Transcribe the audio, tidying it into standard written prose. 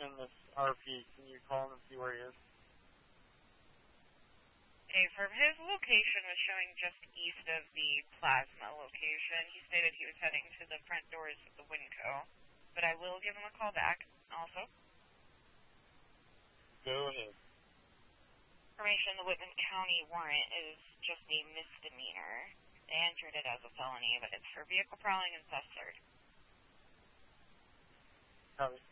in this RP. Can you call him and see where he is? Affirm. His location was showing just east of the Plasma location. He stated he was heading to the front doors of the Winco, but I will give him a call back also. Go ahead. Information, the Whitman County warrant is just a misdemeanor. They entered it as a felony, but it's for vehicle prowling and theft. Copy.